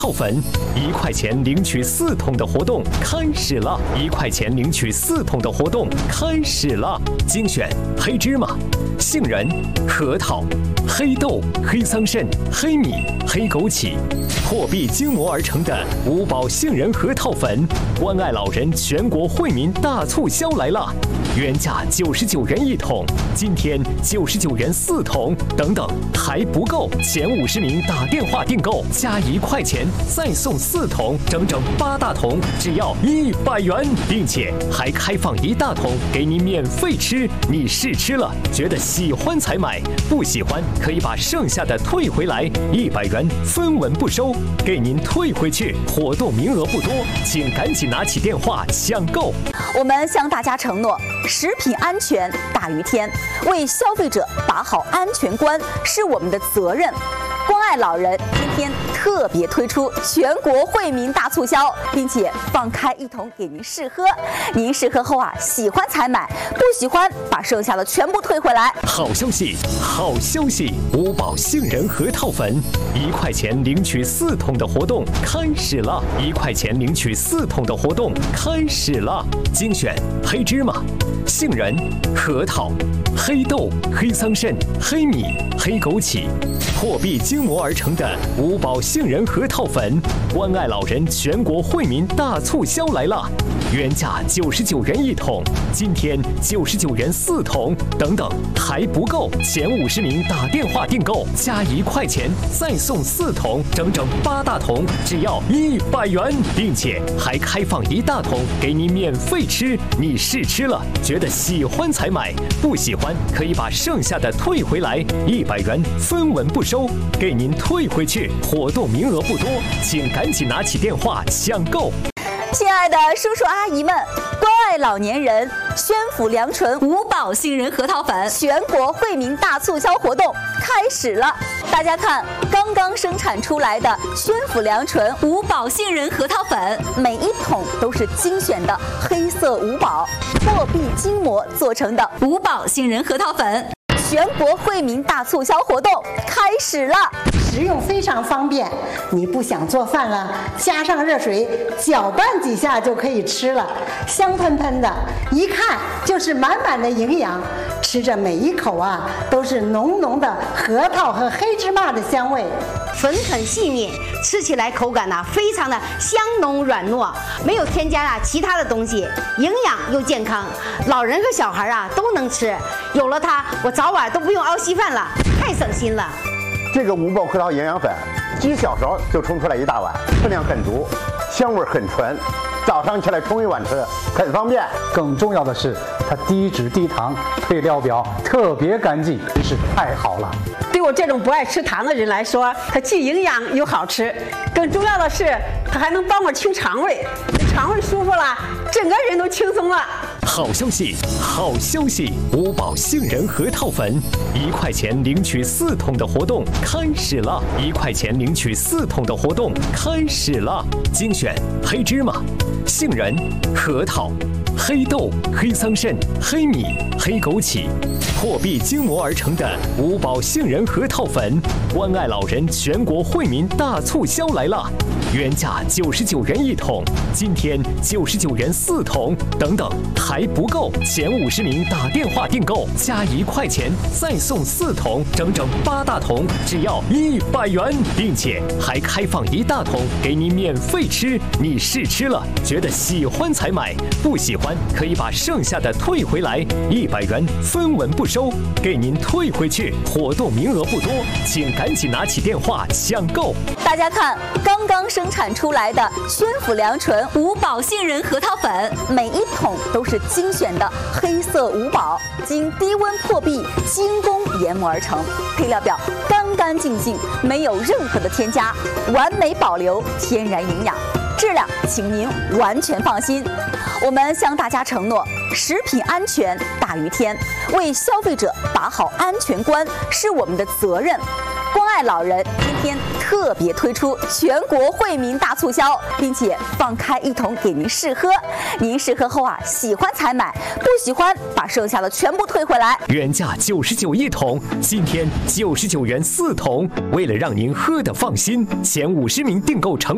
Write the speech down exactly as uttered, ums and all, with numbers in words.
套粉，一块钱领取四桶的活动开始了！一块钱领取四桶的活动开始了！精选黑芝麻、杏仁、核桃、黑豆、黑桑葚、黑米、黑枸杞，破壁精磨而成的五宝杏仁核桃粉，关爱老人全国惠民大促销来了！原价九十九元一桶，今天九十九元四桶，等等还不够，前五十名打电话订购加一块钱再送四桶，整整八大桶，只要一百元，并且还开放一大桶给您免费吃。你试吃了，觉得喜欢才买，不喜欢可以把剩下的退回来，一百元分文不收，给您退回去。活动名额不多，请赶紧拿起电话抢购。 我们向大家承诺，食品安全大于天，为消费者把好安全关是我们的责任。关爱老人今天特别推出全国惠民大促销，并且放开一桶给您试喝。您试喝后啊，喜欢才买，不喜欢把剩下的全部退回来。 好消息，好消息！五宝杏仁核桃粉，一块钱领取四桶的活动开始了！一块钱领取四桶的活动开始了！精选黑芝麻、杏仁、核桃、黑豆、黑桑葚、黑米、黑枸杞，破壁精磨而成的五宝杏仁核桃粉，关爱老人全国惠民大促销来了！原价九十九元一桶，今天九十九元四桶，等等还不够，前五十名打电话订购加一块钱再送四桶，整整八大桶，只要一百元，并且还开放一大桶给您免费吃。你试吃了，觉得喜欢才买，不喜欢可以把剩下的退回来，一百元分文不收，给您退回去。活动名额不多，请赶紧拿起电话抢购。 亲爱的叔叔阿姨们，关爱老年人，宣府良醇五宝杏仁核桃粉全国惠民大促销活动开始了！大家看，刚刚生产出来的宣府良醇五宝杏仁核桃粉，每一桶都是精选的黑色五宝破壁精磨做成的五宝杏仁核桃粉。全国惠民大促销活动开始了， 食用非常方便。你不想做饭了，加上热水搅拌几下就可以吃了，香喷喷的，一看就是满满的营养。吃着每一口啊，都是浓浓的核桃和黑芝麻的香味， 粉很细腻，吃起来口感呢、啊、非常的香浓软糯，没有添加啊其他的东西，营养又健康，老人和小孩啊都能吃。有了它，我早晚都不用熬稀饭了，太省心了。 这个五宝核桃营养粉，几小勺就冲出来一大碗，分量很足，香味很纯。早上起来冲一碗吃，很方便。 更重要的是，它低脂低糖，配料表特别干净，真是太好了。 对我这种不爱吃糖的人来说，它既营养又好吃，更重要的是，它还能帮我清肠胃，肠胃舒服了，整个人都轻松了。 好消息，好消息！五宝杏仁核桃粉，一块钱领取四桶的活动开始了！一块钱领取四桶的活动开始了！精选黑芝麻、杏仁、核桃、黑豆、黑桑葚、黑米、黑枸杞，破壁精磨而成的五宝杏仁核桃粉，关爱老人全国惠民大促销来了！原价九十九元一桶，今天九十九元四桶，等等还不够，前五十名打电话订购加一块钱再送四桶，整整八大桶，只要一百元，并且还开放一大桶给您免费吃。你试吃了，觉得喜欢才买，不喜欢可以把剩下的退回来，一百元分文不收，给您退回去。活动名额不多，请赶紧拿起电话抢购。 大家看，刚刚生产出来的宣府良醇五宝杏仁核桃粉，每一桶都是精选的黑色五宝，经低温破壁精工研磨而成，配料表干干净净，没有任何的添加，完美保留天然营养，质量请您完全放心。我们向大家承诺，食品安全大于天，为消费者把好安全关是我们的责任。关爱老人今天特别推出全国惠民大促销，并且放开一桶给您试喝。您试喝后啊，喜欢才买，不喜欢把剩下的全部退回来。 原价九十九一桶，今天九十九元四桶。为了让您喝得放心，前五十名订购成